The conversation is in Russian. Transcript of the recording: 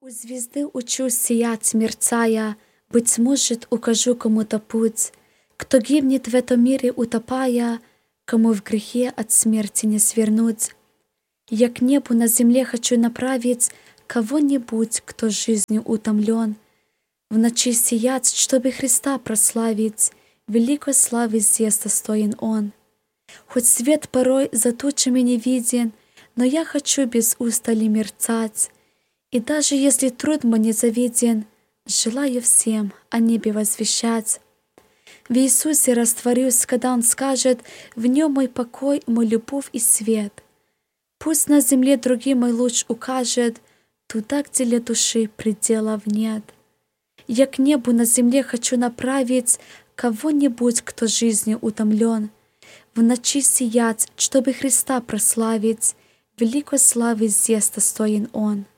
У звезды учусь сиять, мерцая, быть может, укажу кому-то путь, кто гибнет в этом мире, утопая, кому в грехе от смерти не свернуть. Я к небу на земле хочу направить кого-нибудь, кто жизнью утомлен, в ночи сиять, чтобы Христа прославить, великой славы здесь достоин Он. Хоть свет порой за тучами не виден, но я хочу без устали мерцать, и даже если труд мне завиден, желаю всем о небе возвещать. В Иисусе растворюсь, когда Он скажет: в Нем мой покой, мой любовь и свет. Пусть на земле другим мой луч укажет туда, где для души пределов нет. Я к небу на земле хочу направить кого-нибудь, кто жизнью утомлен, в ночи сиять, чтобы Христа прославить, великой славы здесь достоин Он.